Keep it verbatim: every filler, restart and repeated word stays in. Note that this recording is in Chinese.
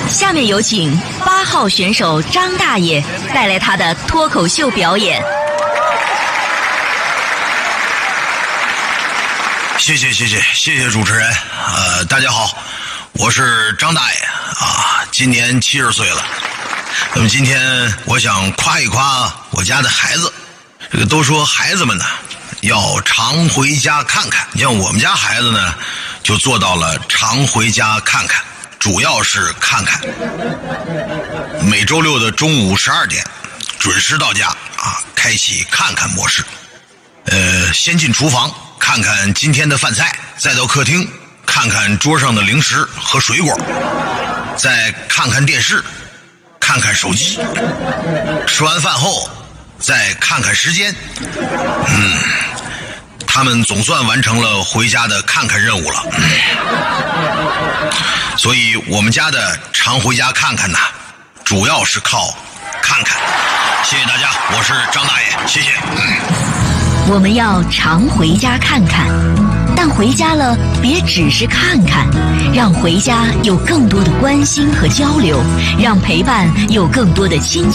下面有请八号选手张大爷带来他的脱口秀表演。 谢谢谢谢谢谢主持人，呃，大家好，我是张大爷啊，今年七十岁了。那么今天我想夸一夸我家的孩子，这个都说孩子们呢要常回家看看，像我们家孩子呢就做到了常回家看看，主要是看看。每周六的中午十二点准时到家啊，开启看看模式。呃，先进厨房看看今天的饭菜，再到客厅看看桌上的零食和水果，再看看电视，看看手机，吃完饭后再看看时间。嗯，他们总算完成了回家的看看任务了。嗯，所以我们家的常回家看看呢，主要是靠看看。谢谢大家，我是张大爷，谢谢。嗯， 我们要常回家看看，但回家了别只是看看，让回家有更多的关心和交流，让陪伴有更多的亲情。